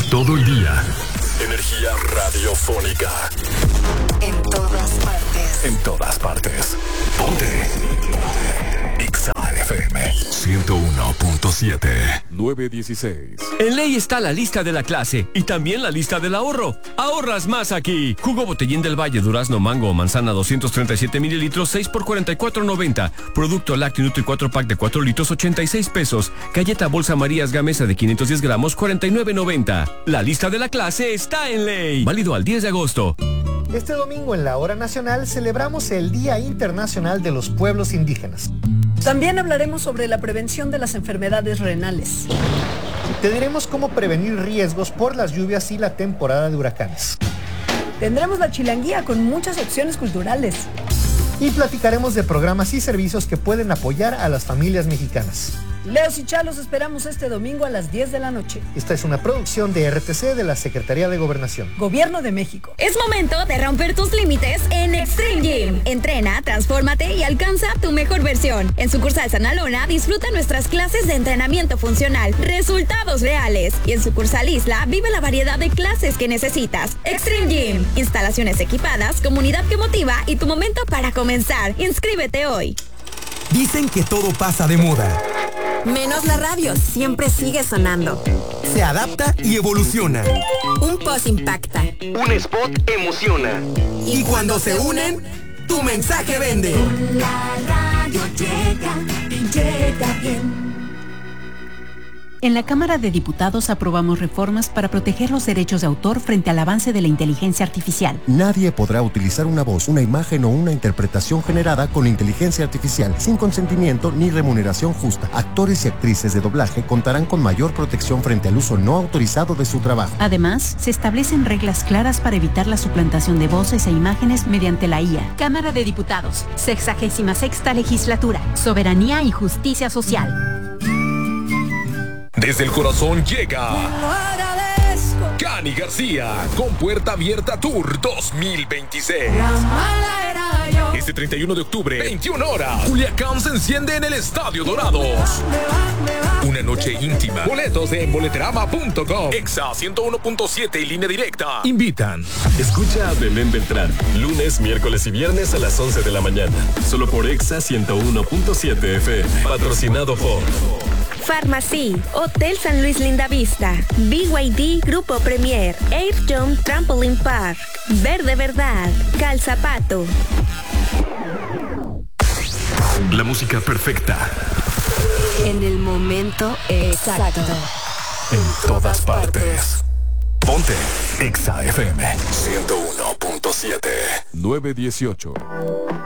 Todo el día. Energía radiofónica. En todas partes. En todas partes. Ponte. Exa FM 101.7 916. En Ley está la lista de la clase y también la lista del ahorro. Ahorras más aquí. Jugo Botellín del Valle, durazno, mango o manzana 237 mililitros, 6 por 44.90. Producto Lácteo Nutri 4 pack de 4 litros, 86 pesos. Galleta Bolsa Marías Gamesa de 510 gramos, 49.90. La lista de la clase está en Ley. Válido al 10 de agosto. Este domingo en la Hora Nacional celebramos el Día Internacional de los Pueblos Indígenas. También hablaremos sobre la prevención de las enfermedades renales. Te diremos cómo prevenir riesgos por las lluvias y la temporada de huracanes. Tendremos la chilanguía con muchas opciones culturales. Y platicaremos de programas y servicios que pueden apoyar a las familias mexicanas. Leos y Chalos esperamos este domingo a las 10 de la noche. Esta es una producción de RTC de la Secretaría de Gobernación. Gobierno de México. Es momento de romper tus límites en Extreme Gym. Entrena, transfórmate y alcanza tu mejor versión. En sucursal San Alona, disfruta nuestras clases de entrenamiento funcional, resultados reales. Y en sucursal Isla, vive la variedad de clases que necesitas. Extreme Gym. Instalaciones equipadas, comunidad que motiva y tu momento para comenzar. Inscríbete hoy. Dicen que todo pasa de moda. Menos la radio, siempre sigue sonando. Se adapta y evoluciona. Un post impacta. Un spot emociona. Y cuando se unen, tu mensaje vende. La radio llega y llega bien. En la Cámara de Diputados aprobamos reformas para proteger los derechos de autor frente al avance de la inteligencia artificial. Nadie podrá utilizar una voz, una imagen o una interpretación generada con inteligencia artificial sin consentimiento ni remuneración justa. Actores y actrices de doblaje contarán con mayor protección frente al uso no autorizado de su trabajo. Además, se establecen reglas claras para evitar la suplantación de voces e imágenes mediante la IA. Cámara de Diputados, 66ª Legislatura, Soberanía y Justicia Social. Desde el corazón llega Cani García con Puerta Abierta Tour 2026. Este 31 de octubre, 21 horas, Culiacán se enciende en el Estadio Dorados. Una noche íntima. Boletos en boleterama.com. Exa 101.7 y línea directa. Invitan. Escucha a Belén Beltrán, lunes, miércoles y viernes a las 11 de la mañana. Solo por Exa 101.7 FM. Patrocinado por Farmacy, Hotel San Luis Lindavista, BYD Grupo Premier, Air Jump Trampoline Park, Verde Verdad, Calzapato. La música perfecta. En el momento exacto. En todas partes. Ponte Exa FM 101.7 918.